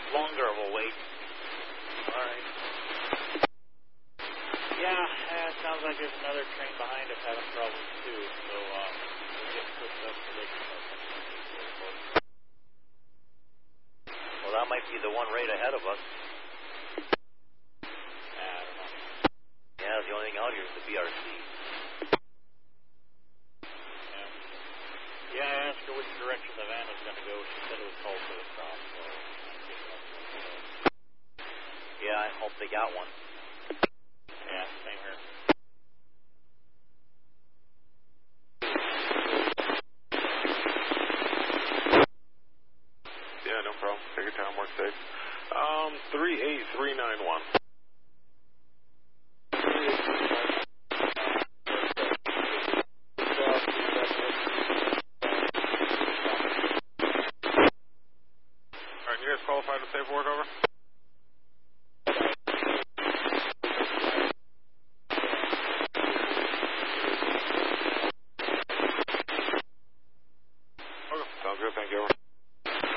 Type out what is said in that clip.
longer of a wait. All right. Yeah, it sounds like there's another train behind us having problems too, so we'll get pushed up so they can Well, that might be the one right ahead of us. I don't know. Yeah, the only thing out here is the BRC. Yeah, I asked her which direction the van was going to go. She said it was called for the stop, so yeah, I hope they got one. yeah, same here. Yeah, no problem. Take your time, work safe. 38391. Alright, you guys qualified to safe work, over?